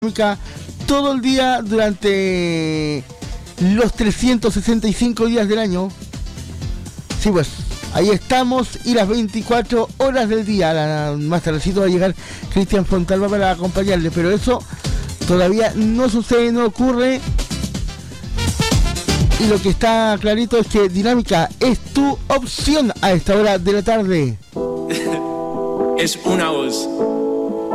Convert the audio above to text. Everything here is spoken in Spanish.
todo el día durante los 365 días del año. Sí, pues ahí estamos, y las 24 horas del día. Más tardecito va a llegar Cristian Fontalva para acompañarle, pero eso todavía no sucede, no ocurre. Y lo que está clarito es que Dinámica es tu opción a esta hora de la tarde. Es una voz.